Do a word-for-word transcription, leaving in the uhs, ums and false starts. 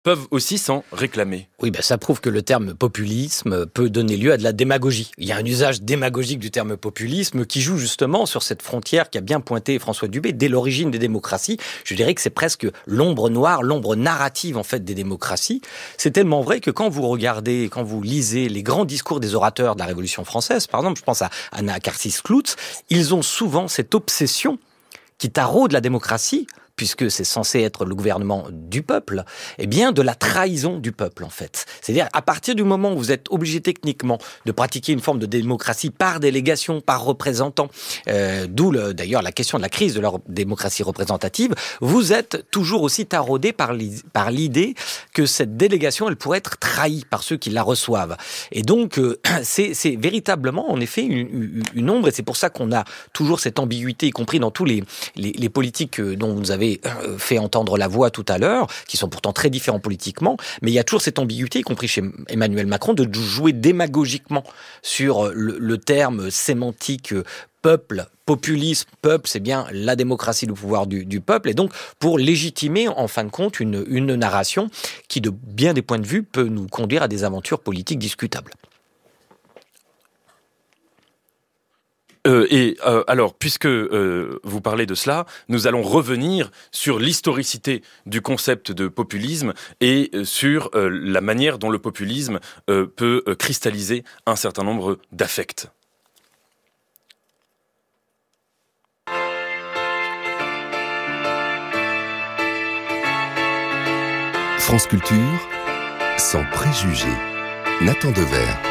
peuvent aussi s'en réclamer. Oui, ben ça prouve que le terme populisme peut donner lieu à de la démagogie. Il y a un usage démagogique du terme populisme qui joue justement sur cette frontière qu'a bien pointé François Dubé dès l'origine des démocraties. Je dirais que c'est presque l'ombre noire, l'ombre narrative en fait des démocraties. C'est tellement vrai que quand vous regardez, quand vous lisez les grands discours des orateurs de la Révolution française, par exemple, je pense à Anna Karsis-Cloutz, ils ont souvent cette obsession qui taraude la démocratie, puisque c'est censé être le gouvernement du peuple, eh bien de la trahison du peuple en fait. C'est-à-dire à partir du moment où vous êtes obligé techniquement de pratiquer une forme de démocratie par délégation, par représentant, euh, d'où le, d'ailleurs la question de la crise de la démocratie représentative, vous êtes toujours aussi taraudé par, l'i- par l'idée que cette délégation elle pourrait être trahie par ceux qui la reçoivent. Et donc euh, c'est, c'est véritablement en effet une, une, une ombre, et c'est pour ça qu'on a toujours cette ambiguïté, y compris dans tous les, les, les politiques dont vous avez fait entendre la voix tout à l'heure, qui sont pourtant très différents politiquement, mais il y a toujours cette ambiguïté, y compris chez Emmanuel Macron, de jouer démagogiquement sur le, le terme sémantique peuple, populisme, peuple, c'est bien la démocratie, le pouvoir du, du peuple, et donc pour légitimer en fin de compte une, une narration qui, de bien des points de vue, peut nous conduire à des aventures politiques discutables. Euh, et euh, alors, puisque euh, vous parlez de cela, nous allons revenir sur l'historicité du concept de populisme et euh, sur euh, la manière dont le populisme euh, peut euh, cristalliser un certain nombre d'affects. France Culture, sans préjugés. Nathan Dever.